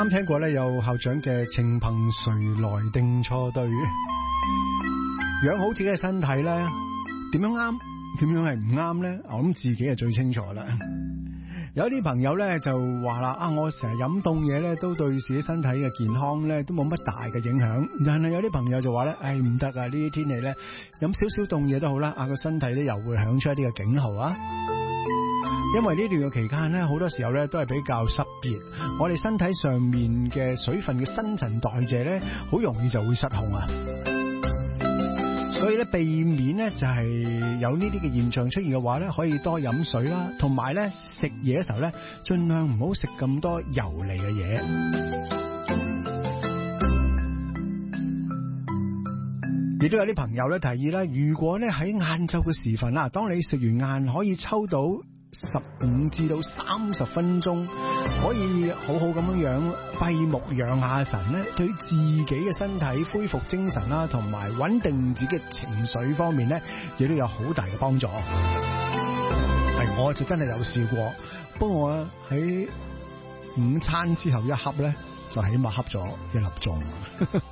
啱聽過咧，有校長嘅情憑誰來定錯對，養好自己嘅身體咧，點樣啱，點樣係唔啱咧？我諗自己係最清楚啦。有啲朋友咧就話啦，我成日飲凍嘢咧，都對自己身體嘅健康咧都冇乜大嘅影響。但係有啲朋友就話咧，唔得啊！呢啲天氣咧，飲少少凍嘢都好啦，個身體咧又會響出一啲嘅警號啊。因為呢段嘅期間咧，好多時候咧都係比較濕熱，我哋身體上面嘅水分嘅新陳代謝咧，好容易就會失控啊。所以咧，避免咧就係有呢啲嘅現象出現嘅話咧，可以多飲水啦，同埋咧食嘢嘅時候咧，盡量唔好食咁多油膩嘅嘢。亦都有啲朋友咧提議啦，如果咧喺晏晝嘅時分啦，當你食完晏可以抽到15至到30分鐘，可以好好咁樣閉目養下神咧，對自己嘅身體恢復精神啦，同埋穩定自己嘅情緒方面咧，亦都有好大嘅幫助。我就真係有試過，不過我喺午餐之後一恰咧，就起碼恰咗1粒鐘。